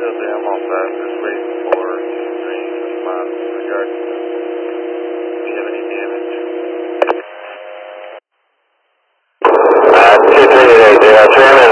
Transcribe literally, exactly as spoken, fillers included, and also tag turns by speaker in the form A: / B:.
A: Absolutely, I'm on fast. Just waiting for Extreme response in regards to if we have any damage.
B: Uh, two three eight zero,